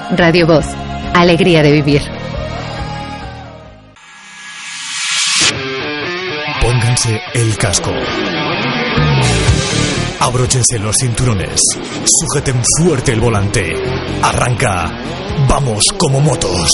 Radio Voz, alegría de vivir. Pónganse el casco. Abróchense los cinturones. Sujeten fuerte el volante. Arranca. Vamos como motos.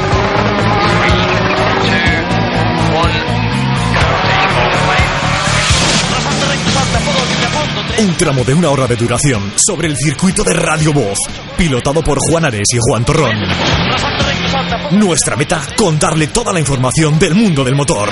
Un tramo de 1 hora de duración sobre el circuito de Radio Voz, pilotado por Juan Ares y Juan Torrón. Nuestra meta, contarle toda la información del mundo del motor.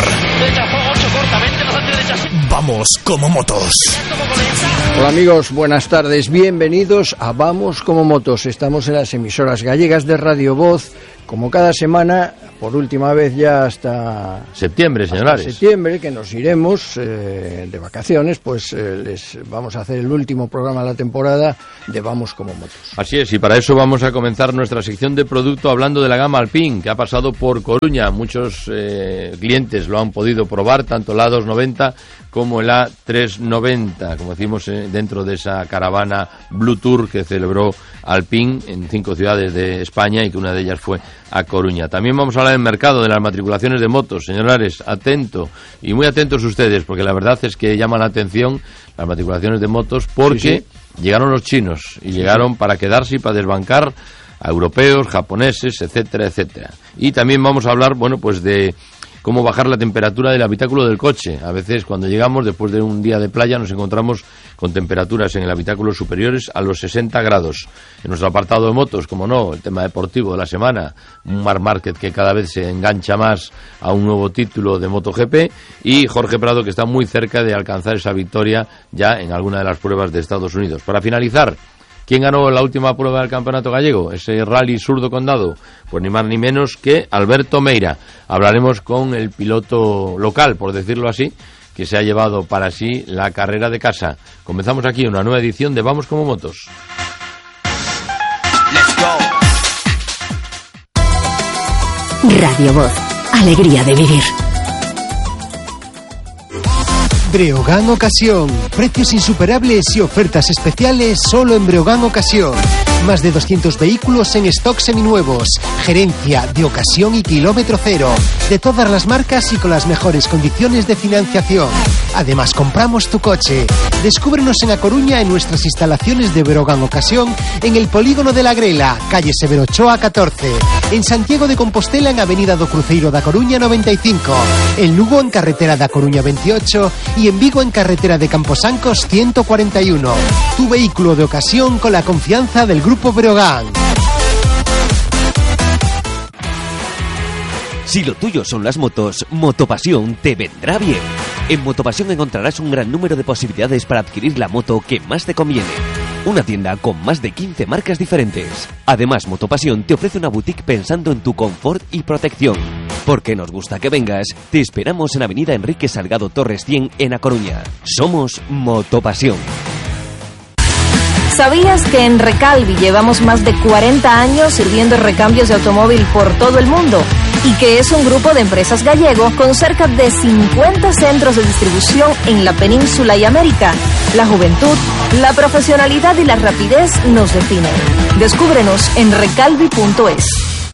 Vamos como motos. Hola amigos, buenas tardes, bienvenidos a Vamos como motos. Estamos en las emisoras gallegas de Radio Voz, como cada semana, por última vez ya hasta septiembre, señores. Hasta septiembre, que nos iremos de vacaciones, pues les vamos a hacer el último programa de la temporada de Vamos como motos. Así es, y para eso vamos a comenzar nuestra sección de producto hablando de la gama Alpine, que ha pasado por Coruña. Muchos clientes lo han podido probar, tanto el A290 como el A390, como decimos, dentro de esa caravana Blue Tour que celebró Alpine en 5 ciudades de España y que una de ellas fue a Coruña. También vamos a hablar del mercado de las matriculaciones de motos. Señores, atento y muy atentos ustedes, porque la verdad es que llaman la atención las matriculaciones de motos porque llegaron los chinos y llegaron para quedarse y para desbancar a europeos, japoneses, etcétera, etcétera. Y también vamos a hablar, bueno, pues de cómo bajar la temperatura del habitáculo del coche. A veces cuando llegamos, después de un día de playa, nos encontramos con temperaturas en el habitáculo superiores a los 60 grados. En nuestro apartado de motos, como no, el tema deportivo de la semana, un Marc Márquez que cada vez se engancha más a un nuevo título de MotoGP, y Jorge Prado, que está muy cerca de alcanzar esa victoria ya en alguna de las pruebas de Estados Unidos. Para finalizar, ¿quién ganó la última prueba del Campeonato Gallego? Ese Rally Surdo Condado. Pues ni más ni menos que Alberto Meira. Hablaremos con el piloto local, por decirlo así, que se ha llevado para sí la carrera de casa. Comenzamos aquí una nueva edición de Vamos como motos. Let's go. Radio Voz, alegría de vivir. Breogán Ocasión. Precios insuperables y ofertas especiales solo en Breogán Ocasión. Más de 200 vehículos en stock seminuevos. Gerencia de ocasión y kilómetro cero. De todas las marcas y con las mejores condiciones de financiación. Además, compramos tu coche. Descúbrenos en A Coruña en nuestras instalaciones de Breogán Ocasión en el Polígono de la Grela, calle Severo Ochoa 14. En Santiago de Compostela en Avenida do Cruceiro da Coruña 95. En Lugo en Carretera da Coruña 28 y en Vigo en Carretera de Camposancos 141. Tu vehículo de ocasión con la confianza del Grupo Breogán. Si lo tuyo son las motos, Motopasión te vendrá bien. En Motopasión encontrarás un gran número de posibilidades para adquirir la moto que más te conviene. Una tienda con más de 15 marcas diferentes. Además, Motopasión te ofrece una boutique pensando en tu confort y protección. Porque nos gusta que vengas, te esperamos en Avenida Enrique Salgado Torres 100 en A Coruña. Somos Motopasión. ¿Sabías que en Recalvi llevamos más de 40 años sirviendo recambios de automóvil por todo el mundo? Y que es un grupo de empresas gallego con cerca de 50 centros de distribución en la península y América. La juventud, la profesionalidad y la rapidez nos definen. Descúbrenos en recalvi.es.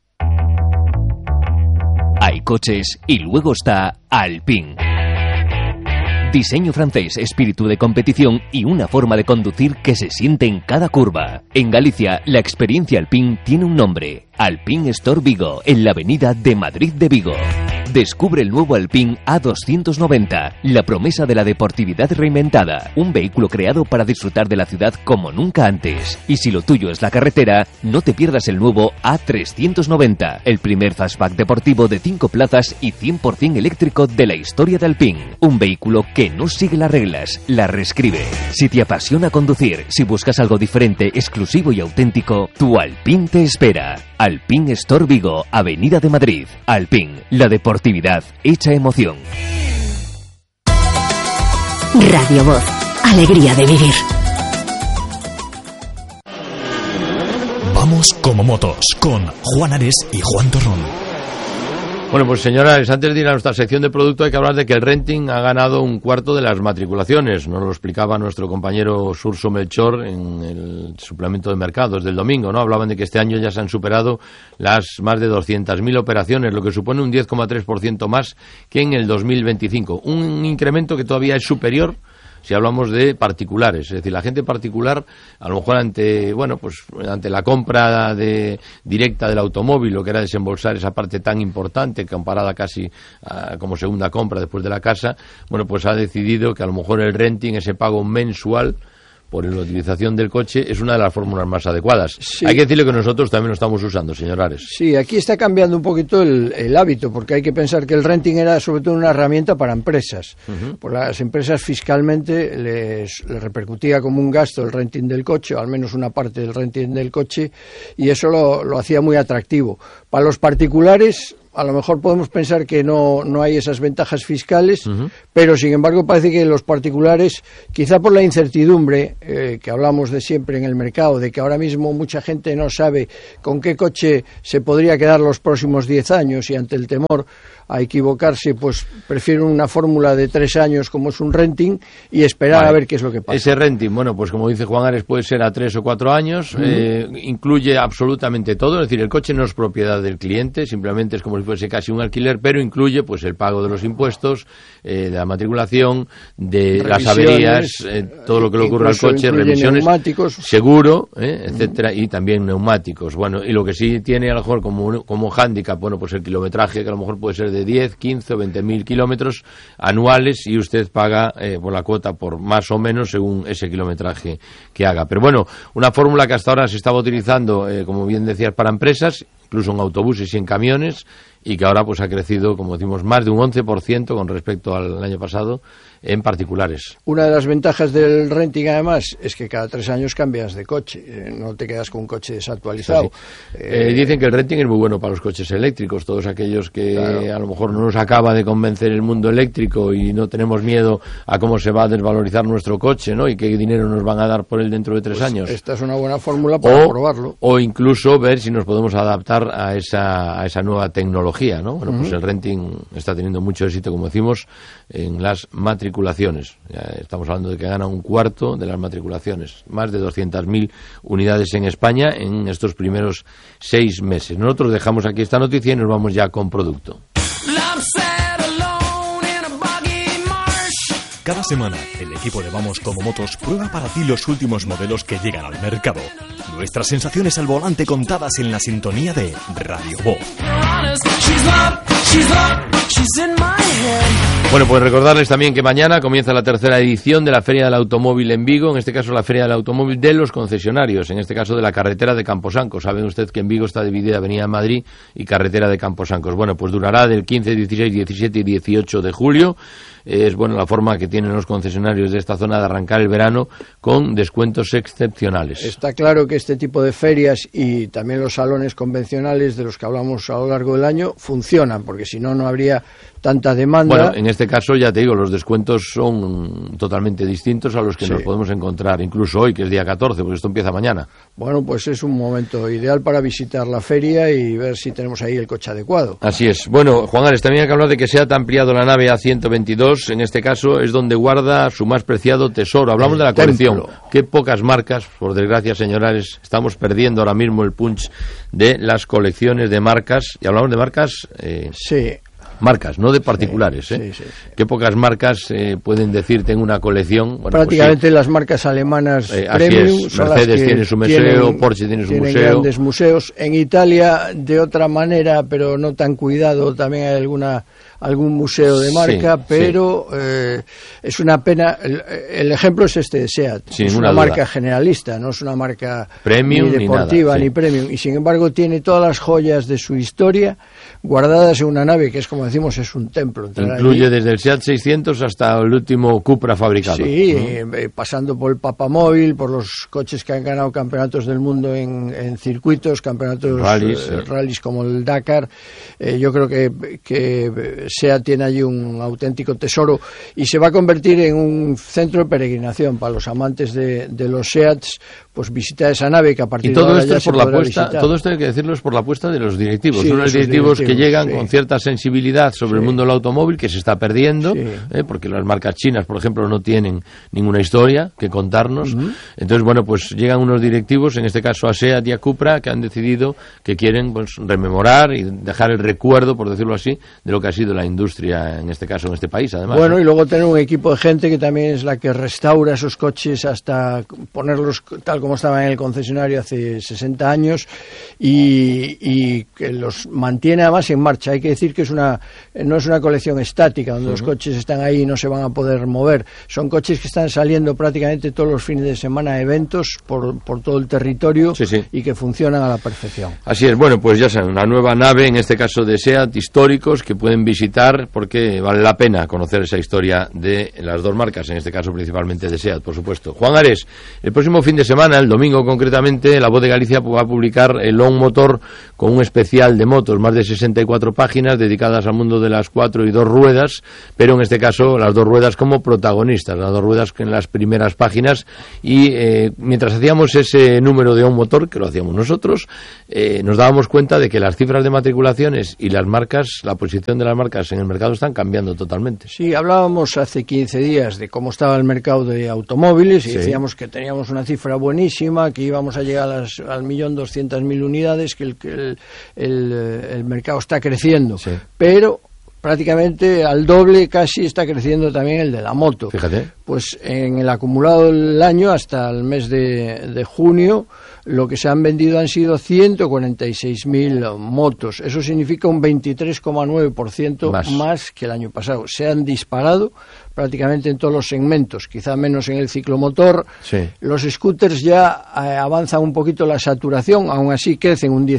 Hay coches y luego está Alpine. Diseño francés, espíritu de competición y una forma de conducir que se siente en cada curva. En Galicia, la experiencia Alpine tiene un nombre: Alpine Store Vigo, en la avenida de Madrid de Vigo. Descubre el nuevo Alpine A290, la promesa de la deportividad reinventada. Un vehículo creado para disfrutar de la ciudad como nunca antes. Y si lo tuyo es la carretera, no te pierdas el nuevo A390, el primer fastback deportivo de 5 plazas y 100% eléctrico de la historia de Alpine. Un vehículo que no sigue las reglas, las reescribe. Si te apasiona conducir, si buscas algo diferente, exclusivo y auténtico, tu Alpine te espera. Alpine Store Vigo, Avenida de Madrid. Alpine, la deportividad hecha emoción. Radio Voz, alegría de vivir. Vamos como motos con Juan Ares y Juan Torrón. Bueno, pues señores, antes de ir a nuestra sección de producto hay que hablar de que el renting ha ganado 1/4 de las matriculaciones. Nos lo explicaba nuestro compañero Surso Melchor en el suplemento de mercados del domingo, ¿no? Hablaban de que este año ya se han superado las más de 200.000 operaciones, lo que supone un 10,3% más que en el 2025. Un incremento que todavía es superior si hablamos de particulares, es decir, la gente particular, a lo mejor ante la compra directa del automóvil, lo que era desembolsar esa parte tan importante, comparada casi como segunda compra después de la casa, bueno, pues ha decidido que a lo mejor el renting, ese pago mensual por la utilización del coche, es una de las fórmulas más adecuadas. Sí. Hay que decirle que nosotros también lo estamos usando, señor Ares. Sí, aquí está cambiando un poquito el hábito, porque hay que pensar que el renting era sobre todo una herramienta para empresas. Por las empresas fiscalmente les repercutía como un gasto el renting del coche, o al menos una parte del renting del coche, y eso lo hacía muy atractivo. Para los particulares, a lo mejor podemos pensar que no hay esas ventajas fiscales, pero sin embargo parece que los particulares, quizá por la incertidumbre que hablamos de siempre en el mercado, de que ahora mismo mucha gente no sabe con qué coche se podría quedar los próximos 10 años y ante el temor a equivocarse, pues prefieren una fórmula de 3 años como es un renting y esperar a ver qué es lo que pasa. Ese renting, bueno, pues como dice Juan Ares, puede ser a 3 o 4 años, incluye absolutamente todo, es decir, el coche no es propiedad del cliente, simplemente es como si fuese casi un alquiler, pero incluye pues el pago de los impuestos, de la matriculación, de las averías, todo lo que le ocurre al coche, revisiones, neumáticos, seguro, etcétera, y también neumáticos. Bueno, y lo que sí tiene a lo mejor como hándicap, bueno, pues el kilometraje, que a lo mejor puede ser de 10, 15 o 20.000 kilómetros anuales, y usted paga por la cuota por más o menos según ese kilometraje que haga. Pero bueno, una fórmula que hasta ahora se estaba utilizando, como bien decías, para empresas, incluso en autobuses y en camiones, y que ahora pues ha crecido, como decimos, más de un 11% con respecto al año pasado en particulares. Una de las ventajas del renting, además, es que cada 3 años cambias de coche, no te quedas con un coche desactualizado. Sí. Dicen que el renting es muy bueno para los coches eléctricos, todos aquellos que claro, a lo mejor no nos acaba de convencer el mundo eléctrico y no tenemos miedo a cómo se va a desvalorizar nuestro coche, ¿no? Y qué dinero nos van a dar por él dentro de 3 años. Esta es una buena fórmula para probarlo. O incluso ver si nos podemos adaptar a esa nueva tecnología, ¿no? Bueno, pues el renting está teniendo mucho éxito, como decimos, en las matriculaciones. Ya estamos hablando de que gana 1/4 de las matriculaciones, más de 200.000 unidades en España en estos primeros 6 meses. Nosotros dejamos aquí esta noticia y nos vamos ya con producto. Cada semana, el equipo de Vamos Como Motos prueba para ti los últimos modelos que llegan al mercado. Nuestras sensaciones al volante contadas en la sintonía de Radio Voz. Bueno, pues recordarles también que mañana comienza la 3ª edición de la Feria del Automóvil en Vigo, en este caso la Feria del Automóvil de los concesionarios, en este caso de la carretera de Camposancos. Saben usted que en Vigo está dividida Avenida Madrid y carretera de Camposancos. Bueno, pues durará del 15, 16, 17 y 18 de julio. Es la forma que tienen los concesionarios de esta zona de arrancar el verano con descuentos excepcionales. Está claro que este tipo de ferias y también los salones convencionales de los que hablamos a lo largo del año funcionan, porque si no, no habría tanta demanda. Bueno, en este caso, ya te digo, los descuentos son totalmente distintos a los que nos podemos encontrar, incluso hoy, que es día 14, porque esto empieza mañana. Bueno, pues es un momento ideal para visitar la feria y ver si tenemos ahí el coche adecuado. Así es. Bueno, Juan Ares, también hay que hablar de que se ha ampliado la nave A122, en este caso es donde guarda su más preciado tesoro. Hablamos de la colección. Qué pocas marcas, por desgracia, señores, estamos perdiendo ahora mismo el punch de las colecciones de marcas. Y hablamos de marcas... Sí. Marcas, no de particulares, Sí. Qué pocas marcas pueden decir tengo una colección. Bueno, prácticamente pues sí, las marcas alemanas premium son Mercedes las que tiene su museo, Porsche tiene su museo. Grandes museos. En Italia, de otra manera, pero no tan cuidado, también hay algún museo de marca, pero es una pena. El ejemplo es este de SEAT. Es una marca generalista, no es una marca premium, ni deportiva ni premium, y sin embargo tiene todas las joyas de su historia guardadas en una nave que es, como decimos, es un templo. Incluye desde el SEAT 600 hasta el último Cupra fabricado. Sí, pasando por el Papamóvil, por los coches que han ganado campeonatos del mundo en circuitos, campeonatos rallies como el Dakar. Yo creo que SEAT tiene allí un auténtico tesoro y se va a convertir en un centro de peregrinación para los amantes de los SEATs, pues visita esa nave que a partir y todo de ahora esto ya es por se la podrá apuesta, visitar. todo esto hay que decirlo, es por la apuesta de los directivos. Sí, Son los directivos que llegan sí. con cierta sensibilidad sobre el mundo del automóvil, que se está perdiendo, porque las marcas chinas, por ejemplo, no tienen ninguna historia que contarnos. Entonces, bueno, pues llegan unos directivos, en este caso a SEAT y a Cupra, que han decidido que quieren, pues, rememorar y dejar el recuerdo, por decirlo así, de lo que ha sido la industria, en este caso, en este país, además. Bueno, y luego tener un equipo de gente que también es la que restaura esos coches hasta ponerlos tal como estaban en el concesionario hace 60 años y que los mantiene además en marcha. Hay que decir que no es una colección estática, donde los coches están ahí y no se van a poder mover. Son coches que están saliendo prácticamente todos los fines de semana a eventos por todo el territorio y que funcionan a la perfección. Así es. Bueno, pues ya saben, una nueva nave, en este caso de SEAT, históricos, que pueden visitar porque vale la pena conocer esa historia de las dos marcas, en este caso principalmente de SEAT, por supuesto. Juan Ares, el próximo fin de semana, el domingo concretamente, La Voz de Galicia va a publicar el On Motor con un especial de motos, más de 64 páginas dedicadas al mundo de las 4 y 2 ruedas, pero en este caso las 2 ruedas como protagonistas, las 2 ruedas en las primeras páginas. Y mientras hacíamos ese número de On Motor, que lo hacíamos nosotros, nos dábamos cuenta de que las cifras de matriculaciones y las marcas, la posición de las marcas en el mercado están cambiando totalmente. Sí, hablábamos hace 15 días de cómo estaba el mercado de automóviles y decíamos que teníamos una cifra buenísima, que íbamos a llegar al 1.200.000 unidades, que el mercado está creciendo, pero prácticamente al doble casi está creciendo también el de la moto. Fíjate. Pues en el acumulado del año hasta el mes de junio, lo que se han vendido han sido 146.000 motos. Eso significa un 23,9% más que el año pasado. Se han disparado prácticamente en todos los segmentos, quizá menos en el ciclomotor. Los scooters ya avanzan un poquito la saturación, aún así crecen un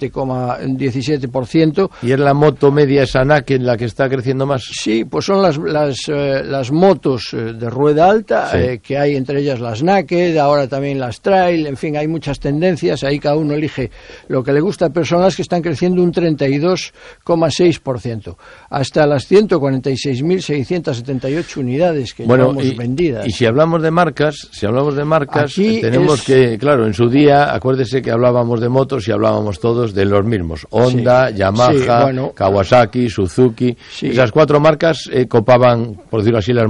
17%. ¿Y es la moto media esa Naked la que está creciendo más? Sí, pues son las motos de rueda alta, que hay entre ellas las Naked, ahora también las Trail, en fin, hay muchas tendencias, ahí cada uno elige lo que le gusta, pero son las que están creciendo un 32,6%, hasta las 146.678 unidades que llevamos vendidas. Y si hablamos de marcas, aquí tenemos que, claro, en su día, acuérdese que hablábamos de motos y hablábamos todos de los mismos, Honda, Yamaha, Kawasaki, Suzuki, esas 4 marcas copaban, por decirlo así, las